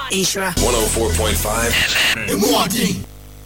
Ishra 104.5 FM.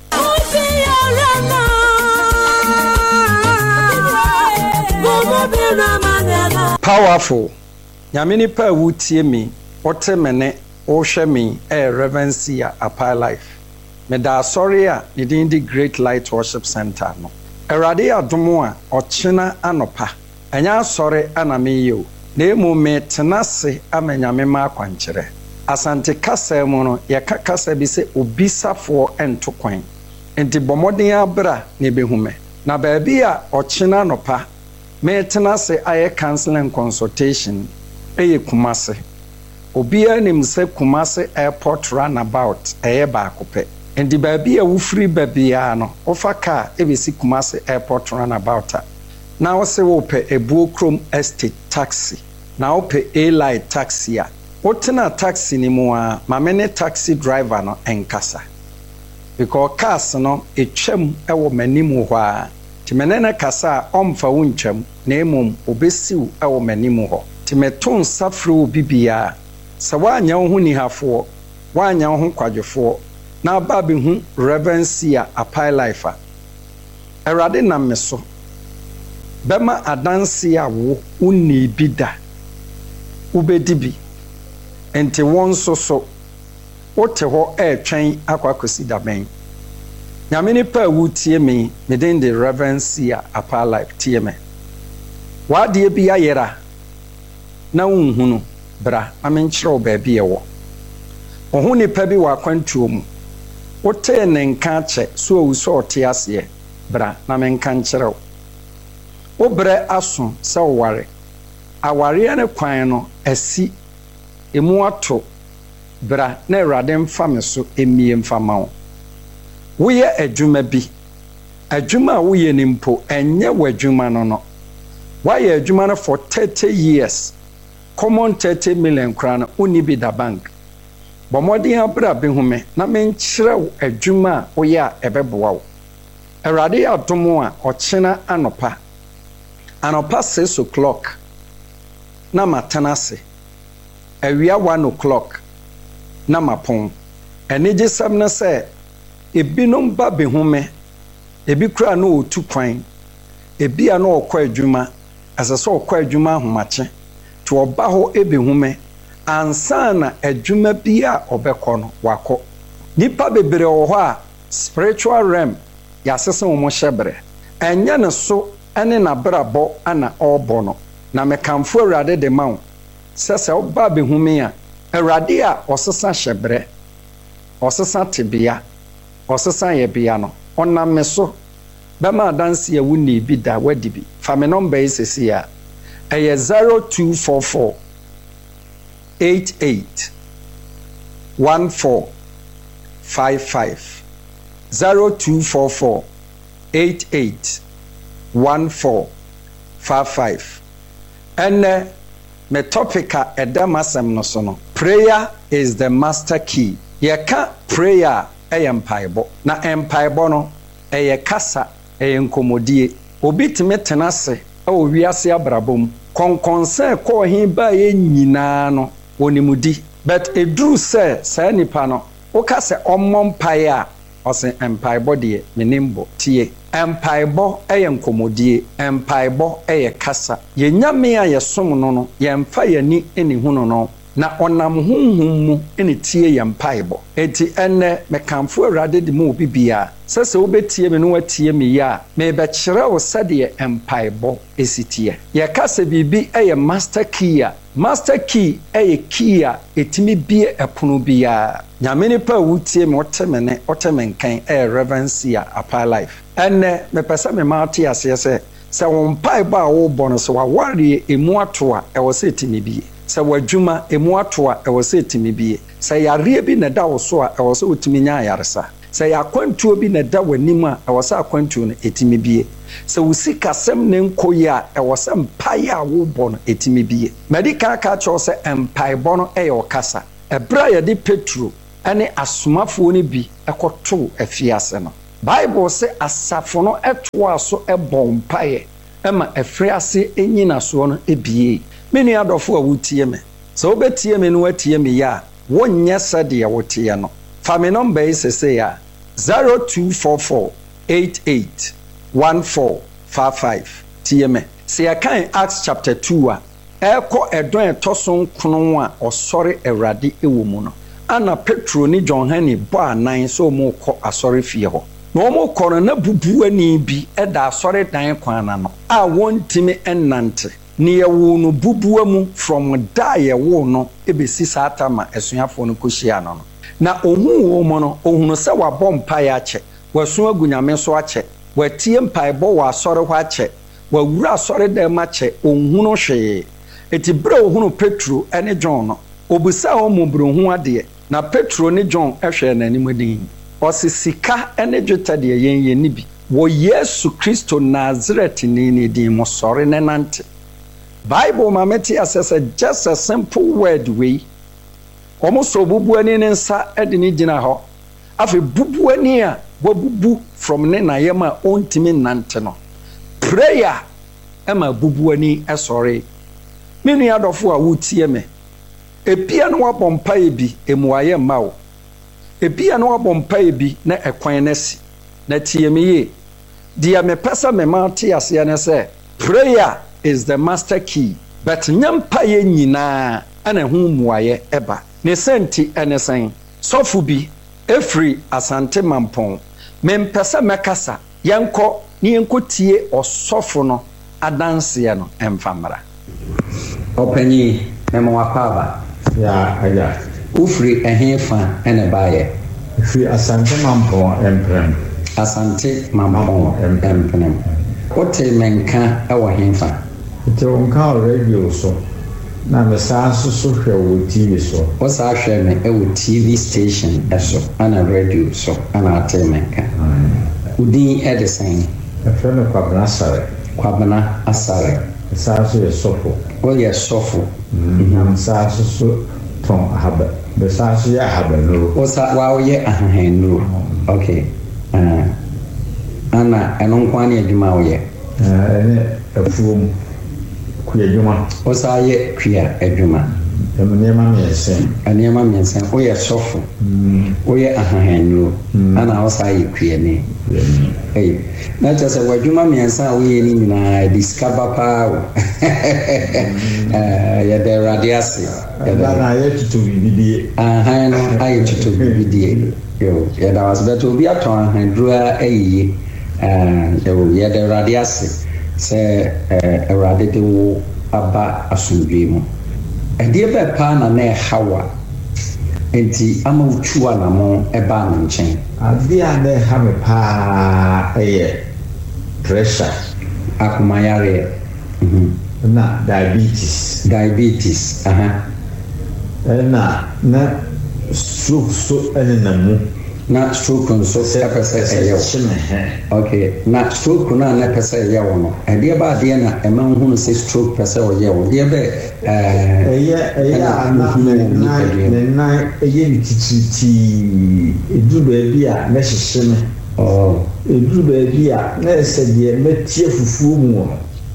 Powerful. Nyamini pa wutie mi, wote mene, wohwe mi, Reverencia Apaya Life. Me da sorry a the Great Light Worship Center no. Erade adomo a ochina anopa. Enya sorry ana me yo. Na emu me tenase amenyame ma akwankyere. Asante kasa mu no ye kasa bi se obisafo ento kwan. Enti bomoden abra na behume. Na baabi a ochina anopa me tenase aye counseling consultation eye Kumase. Obia nim se Kumase airport runabout eye baakope. Endi baabi a wufiri baabia no ofa car ebesi Kumase airport runabout. Na wo se wo pe Ebuo Krom estate taxi. Na wo pe A-Light taxi a. Wotena taxi ni mu a mamene taxi driver no enkasa. Because cars no etwam ewo manimu ho a. Timenene kasa omfa wuncham na emom obesiw ewo manimu ho. Timeton safro bibia. Sa wanya wo hu ni hafo, wanya wo hu kwadwefo. Na aba be hu Reverencia Apaya Life a. Erade na meso. Bema adansi a wo unni bida. Ubedibi. Enti won so wote ho twen akwakosi da ben. Nyamini pa wutie me meden de Reverencia Apaya Life tie me. Wade bia yera na unhunu bra amenkyerɛ baabi ewo. Ohu nipa bi wa kwantuo mu. Wote ne nka che so owuso ote ase bra na menka nkyerɛ. Obre aso se ware. Aware ne kwan no asi emu ato bra na Awurade mfa me so emie mfa ma wo. Woyɛ adwuma bi. Adwuma a woyɛ ni mpo enye wadwuma no. Wayɛ adwuma no for 30 years. Common 30 million crown uni bi da bank. Bomodi abra behume na menkyerɛ adwuma a woyɛ a ɛbɛboa wo. Awurade adomo a ɔkyena anopa. Anopa 6 o'clock. Na matanase. Awia 1 o'clock. Na mapon. Enije sam na se ebinom ba behume. Ebi kura no otu kwan. Ebi ano okɔ adwuma. Asase okɔ adwuma ahomache. To oba ho ebehume. Ansa na adwuma bi a obekɔ no wakɔ. Nipa bebre wɔ hɔ a spiritual realm yasese wo mo hyebre. Enya ne so ene na brabɔ ana ɔbɔ no. Na mekamfo Awurade de ma wo. Sese oba behume a Awurade a ɔsesa hyebre. Ɔsesa tebea. Ɔsesa yebea no. Ɔnam me so. Bema dansi ya wuni bi da wadi bi. Fa me number isesi ya. Eye 0244 88 1455 0244 88 1455. Ene me topika edamasem no so no. Prayer is the master key. Yeka prayer mpaebɔ. Na mpaebɔ no eye kasa enkomodie. Obi teme tenase o wiase abrabom. Konkonse ko hin ba ye nyina no onimudi. But edru se sa nipa no o ka se ommo mpae a o se mpaebɔ de menimbo tie. Mpaebɔ enkomodie, mpaebɔ kasa. Ye nyame a ye som no no ye mfa yani eni hunu no. Na onam hunhum mu eni tie ye mpaebɔ. Eti enne mekamfo Awurade de mu bibia. Sese wobetie me no watie me ya me be kyerɛ wo sɛde mpaebɔ esitie. Ye kasa bibi master key a master key key a etimi bie ɛpono bia. Nyame nipa wutie me wotemene wotemenkan Reverencia Apaya Life. Enne me pesa me maate ase se wo mpaebɔ a wo bɔ no so waware emu ato a ɛwɔ sɛ etimi bie. Se wadwuma emu ato a ɛwɔ sɛ etimi bie. Se yare bi na da wo so a ɛwɔ sɛ otimi nya ayaresa. Se yakwantuo bi na da w'anim a ɛwɔ sɛ akwantuo no etimi bie. Se wusi kasɛm ne nkoyi a ɛwɔ sɛ mpae a wo bɔ no etimi bie. Medical ka kyerɛ sɛ mpaebɔ no ɔkasa. Ɛbra yɛ de Petro ɛne asomafo no bi ɛkɔto afiase no. Bible sɛ asafo no ɛtoa so ɛbɔ mpae ɛma afiase enyina so no ebie. Many adofo a wotie me. So obetie me no watie me ya. wonye sɛdeɛ woteɛ no fa me number yi sɛsɛ a 0244881455 tie me sɛ yɛkan Acts chapter 2 a ɛkɔ ɛdɔn ɛtɔ so nkron a ɔsɔre Awurade ɛwɔ mu no ana Petro ne John Henry bɔ anan sɛ ɔmo kɔ asɔre fie hɔ na ɔmo kɔ no na bubuani bi ɛda asɔre dan kwan na no a wɔntimi ɛnante ne yɛwo no bubua mu from da yɛwo no ɛbɛsi saa tama ɛsuafoɔ no kɔhyia no na ohun wo mu no ohunu sɛ wabɔ mpaeɛ akyɛ waso agu Nyame so akyɛ watie mpaebɔ wɔ asɔre hɔ akyɛ wawura asɔre dan ma akyɛ ohunu hwee eti bere ohunu Petro ɛne John no obusa wɔn bro ho adeɛ na Petro ne John ɛhwɛ n'anim adin ɔsi sika ɛne dwetɛ deɛ yɛn ni bi wɔ Yesu Kristo Nazaret ne din mo sɔre ne nante Bible ma meti asese just a simple word way omo so bubuani ne nsa ede ne gina hɔ afi bubuani a wabubu from ne na yema ontimi nante no prayer ema bubuani esɔre menu adɔfo a wotie me ebia no wabɔ mpae bi emuaye mawo ebia no wabɔ mpae bi na ekwan na si na tie me ye dia me pesa me ma te ase ne sɛ prayer is the master key but nyampaye nyinaa ana hu muaye eba ne senti ene sen sɔfo bi efri asante mampɔn mempɛsɛ mɛkasa yɛnkɔ ne yɛnkɔ tie ɔsɔfo no adanseɛ no emfamra ɔpanyi memo wakaba ya aya ufri ehefa ene baye fi asante mampɔn emprem wote menka ɛwɔ hefa te onka radio so na me saa so hwɛ wɔ TV so wo saa hwɛ me ɛwɔ TV station ɛso ana radio so ana ate menka udin ɛde sɛn ɛfrɛ me Kwabena Asare saa so yɛ sɔfo wo yɛ sɔfo na saa so tɔn ahaba be saa so yɛ ahabanuro wo saa wa yɛ ahahanuro okay ana ɛno nkwane adwuma wo yɛ ɛne afuom kuya adwuma wo saa yɛ kuya adwuma nneɛma mmiɛnsa wo yɛ sɔfo wo yɛ ahahanuro ana wo saa yɛ kuya ne na kyerɛ sɛ w'adwuma mmiɛnsa a woyɛ ne nyinaa discover paa wo yɛda Awurade ase yɛda tutu bibidie ahan no ayɛ tutu bibidie yɛda was bɛtɛ obi atɔn ahanduro a ayiye yɛda Awurade ase sɛ Awurade de wo aba asomdwee mu ɛdeɛ bɛ paa na ɛhawa enti ama wotua na mo ɛba no nkyɛn adeɛ a na ɛha me paa ɛyɛ pressure akomayareɛ na diabetes ɛna na stroke so ɛne na mu na stroke nso ɛpɛ sɛ ɛyɛ wo okay na stroke na ɛpɛ sɛ ɛyɛ wo no ɛdeɛ ba adeɛ na ɛma wo hunu sɛ stroke pɛ sɛ ɔyɛ wo deɛ bɛ ɛyɛ ana ne nan ɛyɛ ne titiritii ɛduru baabi a na hyehye me ɛduru baabi a na ɛsɛ deɛ mɛtie fufuo mu wɔ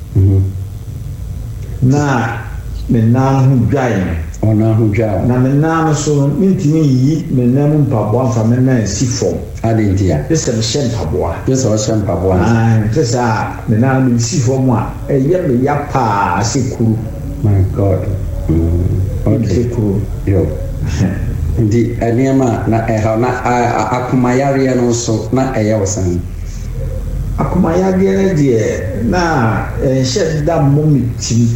na me nan ho dwae me na me nan so ntimi yi me nan mu mpaboa mfa me nan si fom adentia pese me hyɛ mpaboa pese a me nan me si fom a ɛyɛ me ya pa ase kuru my god okay kuru yo ndi eniema na ɛha na akomayareɛ no so na ɛyɛ wosan akomayareɛ deɛ na ɛhyɛ da mo me tim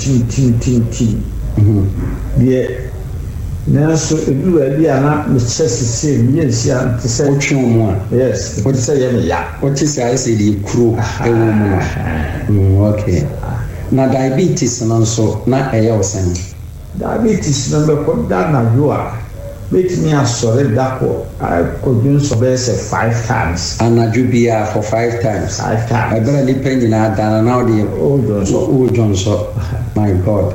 deɛ nanso eduru baabi a na mekyɛ sisi mi yɛ nsia te sɛ wotwe mu a yes wote sɛ yɛ me ya wote sɛ ayɛ sɛ de kuro ɛwɔ mu no okay na diabetes no nso na ɛyɛ wo sɛn diabetes no bɛkɔ da na do a betumi asɔre da kɔ akɔdwo nso bɛyɛ sɛ 5 times anadwo biara for 5 times ɛbɛrɛ nipa nyinaa dana na wode wodwo nso my god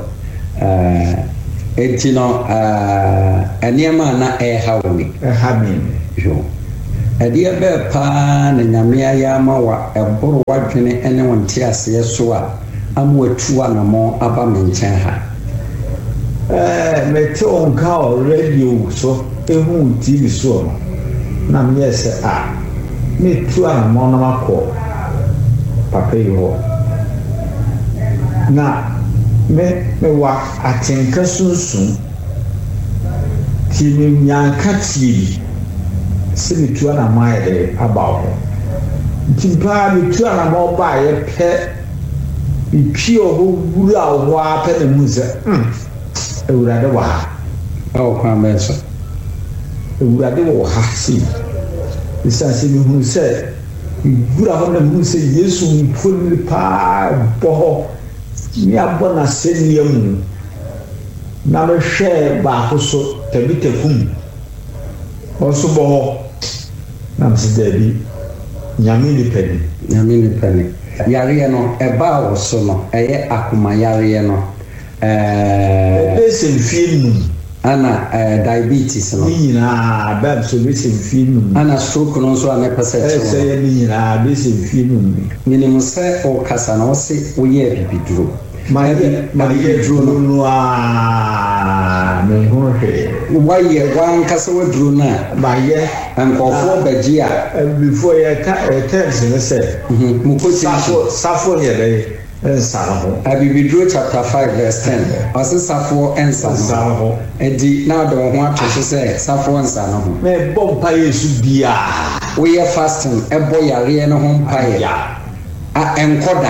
enti no nneɛma na ɛha wo ni ɛha me yo ɛdeɛ bɛɛ paa na Nyame ayɛ ama wa ɛboro wadwene ne wo nte aseɛ so a ama watu anamɔ aba me nkyɛn ha mete on ka radio so ehu TV so na me say me tu ana mo na makọ papa yo na me wa atenka sunsun ti me nyanka TV se me tu ana mai about ti pa me tu ana mo ba ye pe pio ho wura ho apɛ ne mu sɛ ewurade wɔ ha kwan bɛn so ewurade wɔ ha si sɛ me hu sɛ wura ho na mu sɛ Yesu mfoni paa bɔ hɔ ni abɔ na sɛ niam na me hwɛ baako so tabitakum ɔso bɔ hɔ na me sɛ dabi nyame ni pani yareɛ no ɛba wo so no ɛyɛ akoma yareɛ no bɛsɛ mfie num ana diabetes no ni nyinaa bɛm so bɛsɛ mfie num ana stroke no nso a mɛpɛ sɛ kyerɛ ɛsɛ yɛ ni nyinaa bɛsɛ mfie num menim sɛ ɔkasa na ɔse woyɛ bibiduro mayɛ duro no me ho hwɛ wayɛ wankasa waduro no a mayɛ nkɔfoɔ bɛgye a before terms ne sɛ safo yɛ bɛyɛ nsara ho abibiduro chapter 5 verse 10 ɔse safoɔ nsara ho ɛdi na ɔde wo ho ato so sɛ safoɔ nsara ho mɛbɔ mpa Yesu biaa woyɛ fasting ɛbɔ yareɛ no ho mpaeɛ ɛnkɔda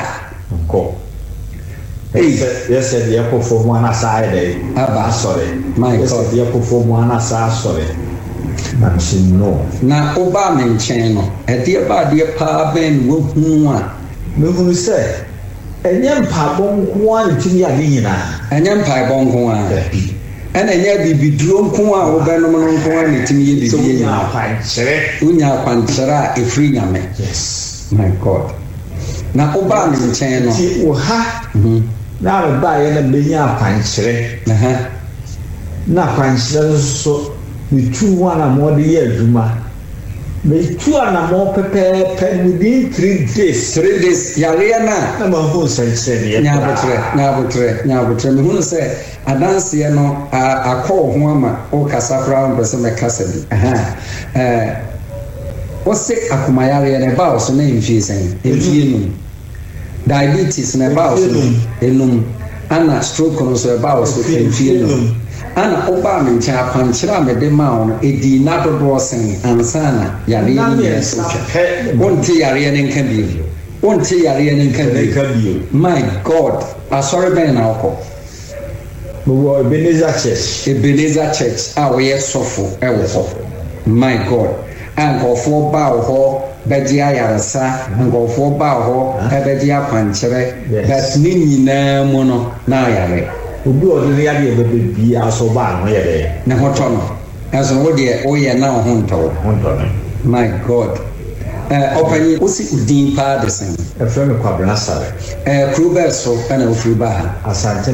yes, the apple for one aside. Sorry, my God, the apple for one aside. Sorry, I'm saying no. Now, Obama channel at the about the power band will who say, and young pabon one to me again, and young pabon one, and I never be drawn Kua or Benomon Kwan to me. So we are Panchera, a free yame. Yes, my God. Now, Obama channel. Na ba ye na benya pankyere na pankyere so me tu wana mo de ye adwuma me tu ana mo pepe within 3 days yare na ma ho sɛnsɛn nyabotre me hu sɛ adanse no akɔ ho ama o kasa fra on pese me kasa bi o se akoma yare na ba o so na mfie sɛn mfie no diabetes na ba o so enum ana stroke no so ba o so mfie no ana oba me ncha akwankyera me de ma on edi na dodo sen ansana yare ni so wonte yare ne nka bi wonte yare ne nka bi my God asori ben na okọ mo Ebenezer Church a we sofo e wo my God ankofo ba ho bɛgye ayaresa nkɔfoɔ ba hɔ ɛbɛgye akwankyerɛ but ne nyinaa mu no na ayare obi ɔde ne yadeɛ bɛbɛ bi aso ba no yɛ ne ho tɔ no ɛso wo deɛ woyɛ na wo ho ntɔ my God ɔpanyi wosi udin paa de sen ɛfrɛ me Kwabena Sare kuro bɛɛ so ɛna wofiri ba ha Asante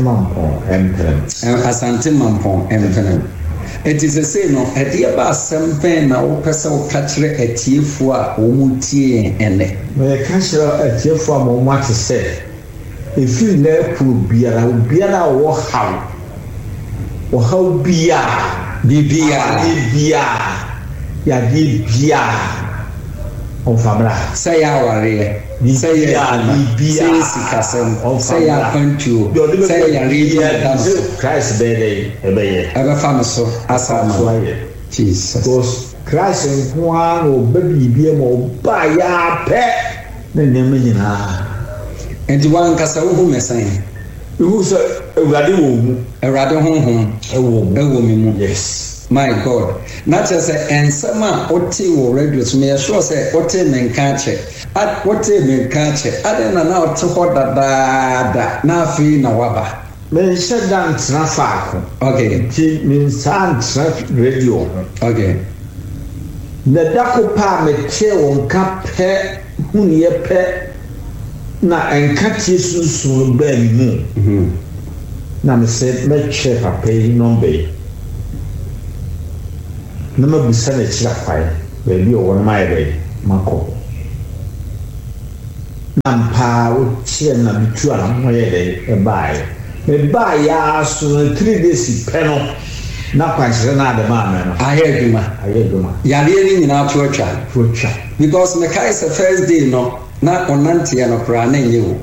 Mampɔn Empenem it is a say no ɛdeɛ ba asɛm bɛn na wopɛ sɛ woka kyerɛ atiefoɔ a wɔn tie ɛnɛ mɛka kyerɛ atiefoɔ a wɔn ate sɛ ɛfiri na ɛkuro biara a wɔhaw biara yadeɛ biara ɔmfamra sɛ yɛ awareɛ sɛ yɛ sɛ sikasɛm sɛ yɛ akwantuo sɛ yɛ yareɛ Christ bɛyɛ ɛbɛfa no so asama Jesus because Christ nko ara na ɔba biribia ma ɔba yɛ apɛ na nneɛma nyinaa nti wankasa wohu mɛsɛn ihu sɛ Awurade honhom ɛwɔ me mu yes my God na kyerɛ sɛ ensɛm a wote wɔ radio so meyɛ sure sɛ wote menka kyɛ ade na wote hɔ dadaada na afei na waba menhyɛ da ntena faako okay nti mensaa ntena radio ho okay na dako pa a metee wɔ nka pɛ huneɛ pɛ na ɛnka tie sunsun baa me mu na mesɛ mɛkyerɛ papa yi nɔmba yi na mabusa na kyerɛ kwae baabi ɔwɔ no mayɛ bɛyɛ makɔ na mpaa wokyerɛ na bitu a ho yɛ dɛ ɛbaeɛ ba ya so 3 days peno na kwanhyere na de ma me no ayeduma yare ni nyina to atwa because me kai say first day no na onantia no kra na nyewo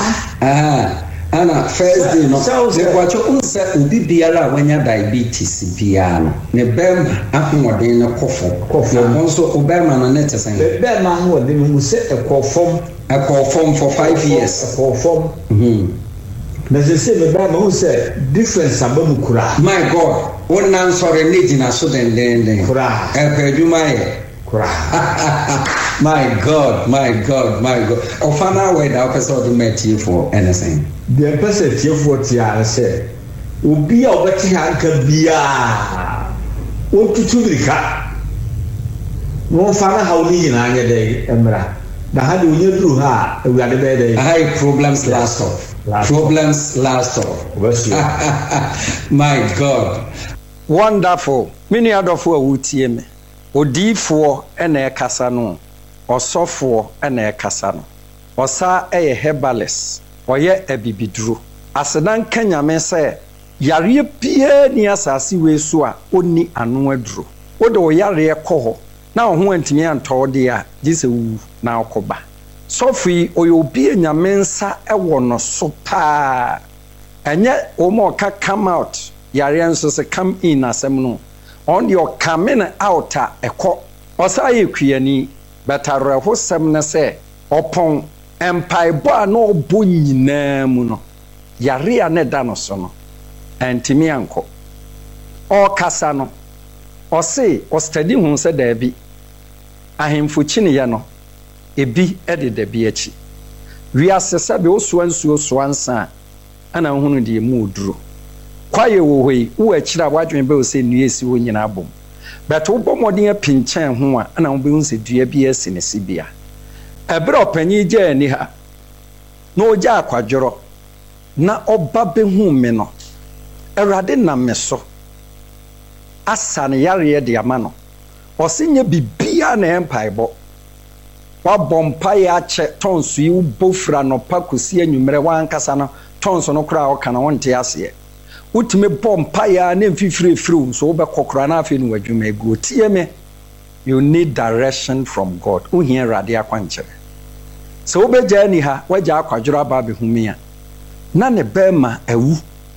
ana first day no se kwacho unse obi biara wanya diabetes biara ne bem ahoden ne kofo no nso obema na net sen bema ahoden mu se ekofom for 5 years ekofom na se me bema mu se difference abamu kura my god wonan sore need na so den kura epeduma ye kura my god ofana we da person do meti for anything the person tiefo tia say obi a obeti hanka bia otutu birika won fana hawli nyina anye dey emra na ha de onye duru ha ewuade be dey high problems last off my god wonderful mini adofo awutie me odifo ena ekasa no osofo ena ekasa no osa eye herbalist oye abibiduro asedan kanyame se yare pie ni asase wesu a onni anu aduro wode o yare ekoho na ho antimi antode a gise wu na akoba sofi oyobi nyame nsa ewo no so pa enye o mo ka come out yare nso se come in asem no on your coming out a eko osaye kuani betare ho sem ne se opon empaibo a no bo nyina mu no yare a ne da no so no antimi anko o kasa no o se o study hu se da bi ahemfo chine ye no ebi ededa bi achi wi asesa be osuansuo soansa ana hunu de mu oduro kwaye wo hoi wo akira wadwen be o se nu esi wo nyina bom but wo bomodin apinchen ho a ana wo be hu se dua bi esi ne sibia ebre opanyi je ani ha na oja akwadworo na oba be hu me no erade na me so asane yare de ama no osinye bibia na empaibo wa bompa ya che tonso yi bofra no pakosi anwumere wankasa no tonso no kura o kana wonte ase utime bompa ya na mfifire firu so be kokora na afi no wadwuma ego tie me you need direction from God uhia rade akwanchere so obeja ni ha waja akwadworo aba be humia na ne bema awu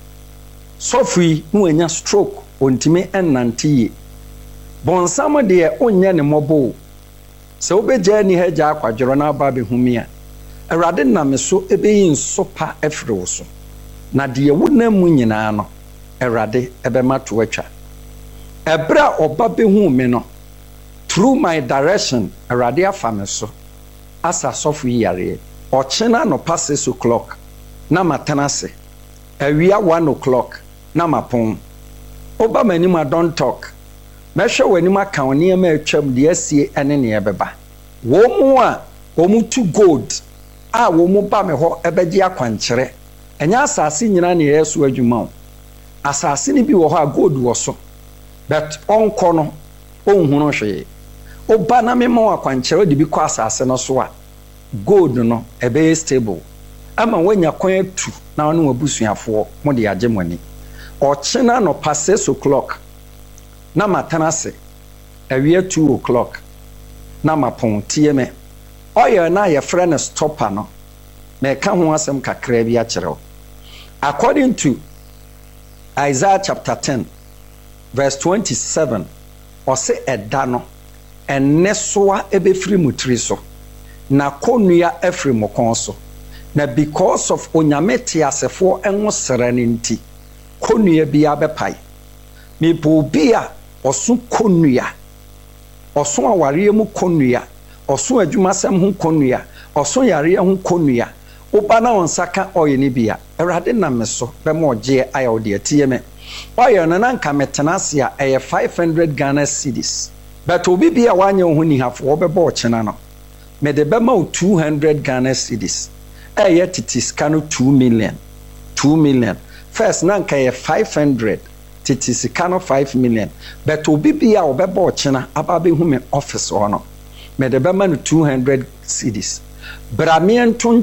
sofri no anya stroke ontime ennantie bonsam de onya ne mobo so obeja ni ha ja akwadworo na aba be humia awrade na me so ebeyi nsopa afrewo so na de wuna mu nyina no awrade ebema to atwa ebra oba be hu me no through my direction awrade afame so asa sofu yare ochena no pass 6 o'clock na matanase awia 1 o'clock na mapon oba mani ma don't talk mehwe wani ma kan ne ma atwam de asie ene ne ebeba wo mu a wo mu to gold a wo mu ba me ho ebeji akwanchere enya asase nyina ne yeso adwuma asase ni bi wo ho a gold wo so but onko no onhunu hwe oba na me ma akwanchere de bi kwa asase no so a gold no ebe stable ama wanya kwan atu na wonu abusuafo mo de age mani ochena no pass 6 o'clock na matanase awia 2 o'clock na mapon tieme oye na ye friend stopper no me ka ho asem kakra bi a kyerɛw according to Isaiah chapter 10 verse 27 ose eda no enesoa ebefiri mutri so na konua afiri mokon so na because of onyamete asefo enwo serane nti konua bia bepai me po bia osu konua osu aware mu konua osu adwumasem hu konua osu yare hu konua oba na onsaka oye ni bia erade na me so be mo je ayo de atie me oye no na nka metenase a 500 Ghana cedis but obi bia wanye hu ni hafo obeba ochena no me de be ma 200 Ghana cedis titis kanu 2 million first na nka 500 titis kanu 5 million but obi bia obeba ochena aba be hu me office ono me de be ma 200 cedis bramien ton